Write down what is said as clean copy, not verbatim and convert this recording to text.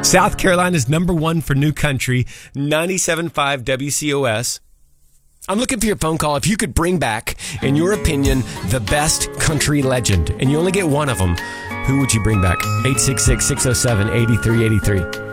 South Carolina's number one for new country, 97.5 WCOS. I'm looking for your phone call. If you could bring back, in your opinion, the best country legend, and you only get one of them, who would you bring back? 866-607-8383.